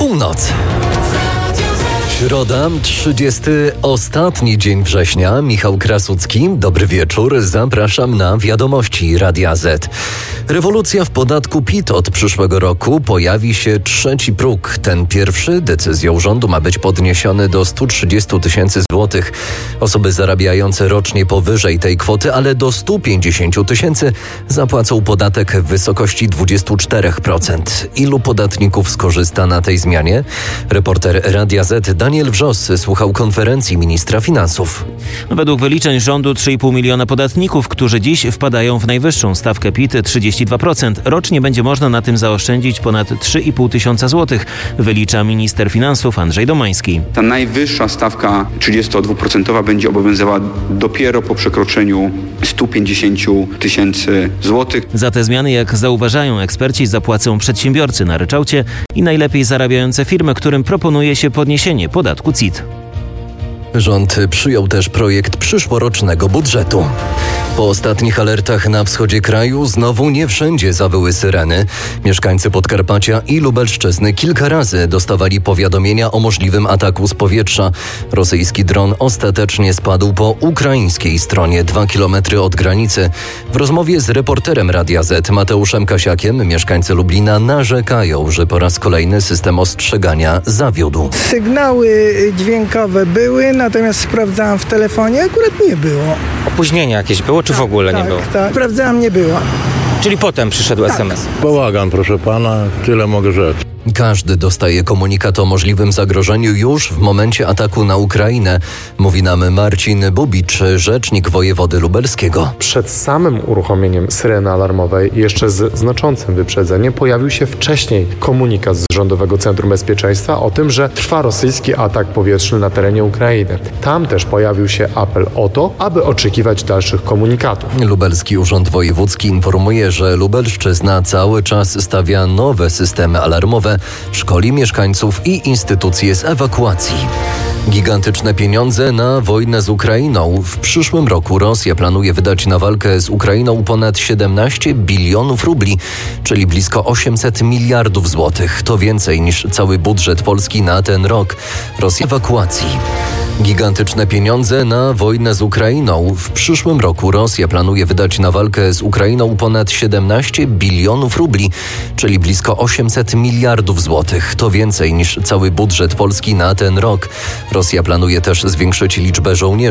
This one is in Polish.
Północ. Środa, 30. ostatni dzień września. Michał Krasucki, dobry wieczór. Zapraszam na wiadomości Radia Z. Rewolucja w podatku PIT od przyszłego roku. Pojawi się trzeci próg. Ten pierwszy decyzją rządu ma być podniesiony do 130 tysięcy złotych. Osoby zarabiające rocznie powyżej tej kwoty, ale do 150 tysięcy zapłacą podatek w wysokości 24%. Ilu podatników skorzysta na tej zmianie? Reporter Radia Z Daniel Wrzos słuchał konferencji ministra finansów. Według wyliczeń rządu 3,5 miliona podatników, którzy dziś wpadają w najwyższą stawkę PIT 32%. Rocznie będzie można na tym zaoszczędzić ponad 3,5 tysiąca złotych, wylicza minister finansów Andrzej Domański. Ta najwyższa stawka 32% będzie obowiązywała dopiero po przekroczeniu 150 tysięcy złotych. Za te zmiany, jak zauważają eksperci, zapłacą przedsiębiorcy na ryczałcie i najlepiej zarabiające firmy, którym proponuje się podniesienie podatku CIT. Rząd przyjął też projekt przyszłorocznego budżetu. Po ostatnich alertach na wschodzie kraju znowu nie wszędzie zawyły syreny. Mieszkańcy Podkarpacia i Lubelszczyzny kilka razy dostawali powiadomienia o możliwym ataku z powietrza. Rosyjski dron ostatecznie spadł po ukraińskiej stronie 2 kilometry od granicy. W rozmowie z reporterem Radia Z Mateuszem Kasiakiem mieszkańcy Lublina narzekają, że po raz kolejny system ostrzegania zawiódł. Sygnały dźwiękowe były, natomiast sprawdzałam w telefonie, akurat nie było. Opóźnienie jakieś było, czy w ogóle nie było? Tak, sprawdzałam, nie było. Czyli potem przyszedł SMS. Bałagan, proszę pana, tyle mogę rzec. Każdy dostaje komunikat o możliwym zagrożeniu już w momencie ataku na Ukrainę, mówi nam Marcin Bubicz, rzecznik wojewody lubelskiego. Przed samym uruchomieniem syreny alarmowej, jeszcze z znaczącym wyprzedzeniem, pojawił się wcześniej komunikat z Rządowego Centrum Bezpieczeństwa o tym, że trwa rosyjski atak powietrzny na terenie Ukrainy. Tam też pojawił się apel o to, aby oczekiwać dalszych komunikatów. Lubelski Urząd Wojewódzki informuje, że Lubelszczyzna cały czas stawia nowe systemy alarmowe, szkoli mieszkańców i instytucje z ewakuacji. Gigantyczne pieniądze na wojnę z Ukrainą. W przyszłym roku Rosja planuje wydać na walkę z Ukrainą ponad 17 bilionów rubli, czyli blisko 800 miliardów złotych. To więcej niż cały budżet Polski na ten rok. Rosja ewakuacji. Gigantyczne pieniądze na wojnę z Ukrainą. W przyszłym roku Rosja planuje wydać na walkę z Ukrainą ponad 17 bilionów rubli, czyli blisko 800 miliardów złotych. To więcej niż cały budżet Polski na ten rok. Rosja planuje też zwiększyć liczbę żołnierzy